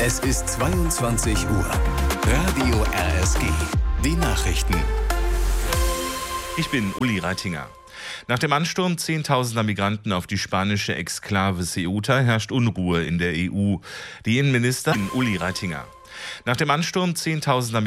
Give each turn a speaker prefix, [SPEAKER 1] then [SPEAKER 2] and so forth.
[SPEAKER 1] Es ist 22 Uhr. Radio RSG. Die Nachrichten.
[SPEAKER 2] Ich bin Uli Reitinger. Nach dem Ansturm zehntausender Migranten auf die spanische Exklave Ceuta herrscht Unruhe in der EU. Die Innenministerin Uli Reitinger. Nach dem Ansturm zehntausender